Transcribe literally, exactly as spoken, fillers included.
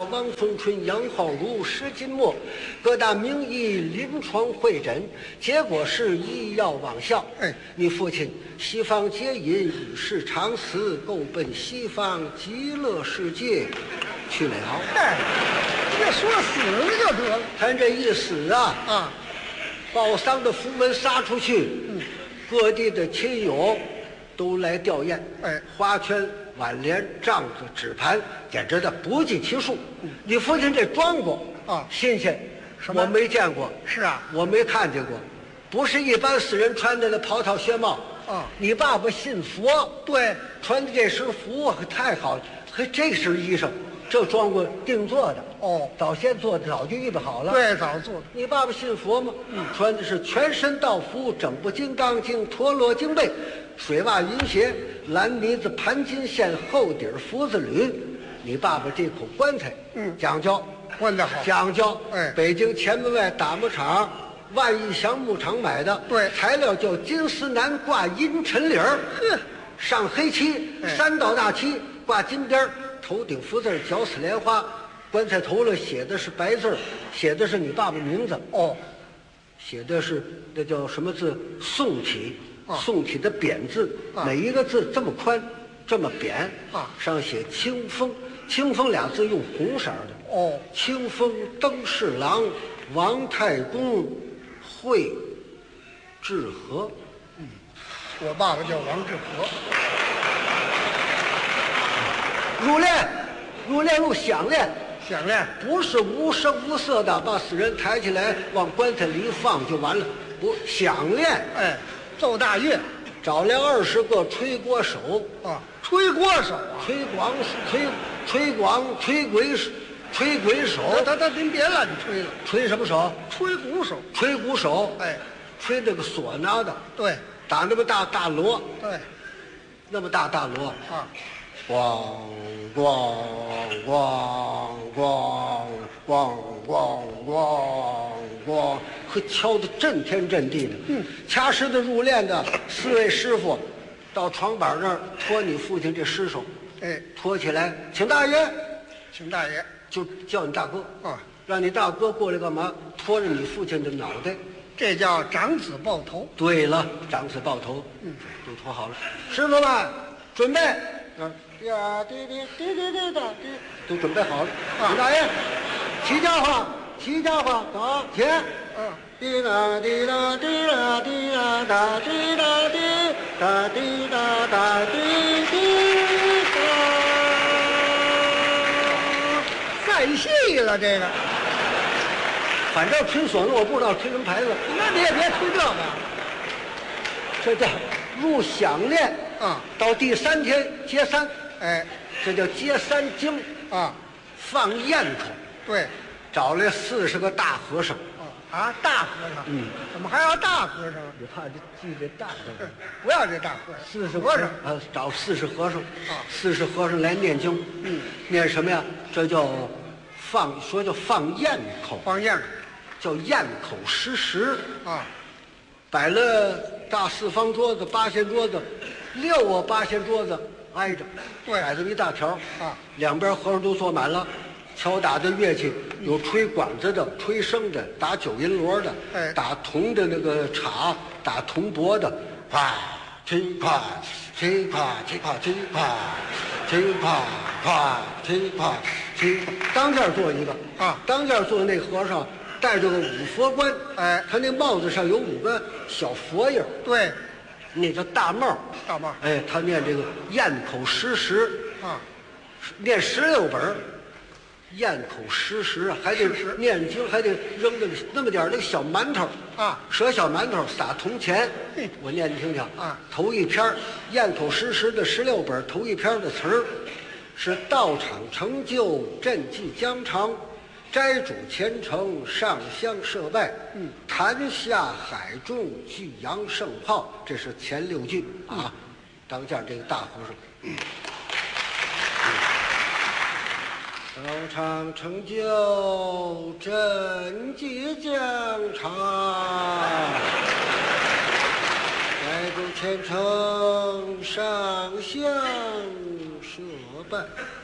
王凤春、杨浩如、石金墨，各大名医临床会诊，结果是医药网效。 哎， 你父亲西方结瘾，与世长辞，够奔西方极乐世界去了。 哎，这说死了就得了。 他这一死啊啊， 报丧的符文撒出去， 嗯， 各地的亲友都来吊唁。 哎， 花圈、挽联、帐子、纸盘，简直的不计其数。你父亲这装过啊新鲜， 什么我没见过。 是啊， 我没看见过，不是一般死人穿的那袍套靴帽。 啊你爸爸信佛， 对， 穿的这身服可太好了，嘿，这身衣裳，这装过定做的。 哦早先做的，早就预备好了。 对，早做的。 你爸爸信佛吗？嗯，穿的是全身道服，整部《金刚经》，陀螺经背，水袜云鞋，蓝呢子盘金线，厚底儿福子履。你爸爸这口棺材， 嗯讲究， 关得好。 讲究。 哎北京前门外打木厂，万义祥木厂买的， 对材料叫金丝楠，挂阴沉里儿， 呵， 上黑漆， 哎三道大漆，挂金边儿，头顶福字儿，脚死莲花。棺材头了写的是白字儿，写的是你爸爸名字。 哦， 写的是那叫什么字？宋体， 啊宋体的匾字， 啊每一个字这么宽，这么扁， 啊上写清风，清风俩字用红色的。 哦， 清风登侍郎，王太公会治和。 我爸爸叫王致和。 入殓，入殓入响殓， 响亮。 不是无声无色的把死人抬起来往棺材里一放就完了，不响殓。 哎，奏大乐。 找来二十个吹锅手， 啊，吹锅手啊。 吹广吹吹广吹鬼手，吹鬼手， 他他他，您别乱吹了。 吹什么手？ 吹鼓手。 吹鼓手， 哎， 吹那个唢呐的， 对打那么大大锣， 对。 那么大大锣， 啊， 咣咣咣咣咣咣咣咣，可敲得震天震地的。 嗯， 掐实的入殓的四位师傅，到床板那儿托你父亲这尸首， 哎， 托起来，请大爷， 请大爷。 就叫你大哥， 啊， 让你大哥过来干嘛？托着你父亲的脑袋。 这叫长子抱头。 对了，长子抱头，嗯，都托好了。师傅们，准备，嗯，呀，滴滴滴滴滴滴，都准备好了。 啊李大爷，齐家伙，齐家伙，走，起。 嗯， 滴答滴答滴答滴答答滴答滴答滴答答滴滴答。 赛戏了这个。 反正吹唢呐，我不知道吹什么牌子。 那你也别吹这个。 这叫入响殓。 啊， 到第三天接三， 哎， 这叫接三经， 啊， 放焰口。 对。 找来四十个大和尚， 哦啊，大和尚。 嗯， 怎么还要大和尚？ 你怕这记这大和尚。 不要这大和尚。 四十和尚。 啊，找四十和尚啊四十和尚来念经。 嗯， 念什么呀？这叫放，说叫放焰口， 放焰叫焰口施食。 啊， 摆了大四方桌子、八仙桌子，六个八仙桌子挨着， 对摆这么一大条啊， 两边和尚都坐满了。敲打的乐器有吹管子的、吹笙的、打九音锣的， 哎打铜的那个镲、打铜钵的，哗，吹夸，吹夸，吹夸，吹夸，吹夸，夸，吹夸，吹。当间坐一个啊当间坐那和尚戴着个五佛冠， 哎他那帽子上有五个小佛印儿， 对， 那叫大帽。 大帽。 哎，他念这个咽口施食， 啊， 念十六本儿咽口施食啊，还得施食念经，还得扔那个那么点儿那个小馒头啊折小馒头撒铜钱嘿。 我念你听听啊。 头一篇儿咽口施食的十六本儿头一篇儿的词儿是道场成就，赈济疆场，斋主虔诚，上香设拜， 嗯， 坛下海中巨扬圣炮，这是前六句啊。当间这个大和尚。道场成就，赈济疆场，斋主虔诚，上香设拜。